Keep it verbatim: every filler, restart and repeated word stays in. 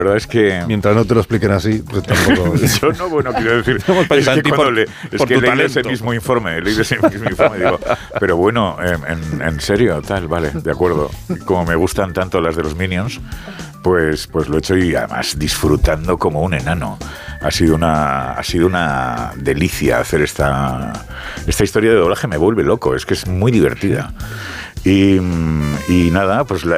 La verdad es que... Mientras no te lo expliquen así, pues tampoco... Yo no, bueno, quiero decir... es que cuando por, le, es que he leído ese mismo informe, he leído ese mismo informe y digo, pero bueno, en, en serio, tal, vale, de acuerdo. Como me gustan tanto las de los Minions, pues, pues lo he hecho y además disfrutando como un enano. Ha sido una, ha sido una delicia hacer esta, esta historia de doblaje, me vuelve loco, es que es muy divertida. Y, y nada, pues la,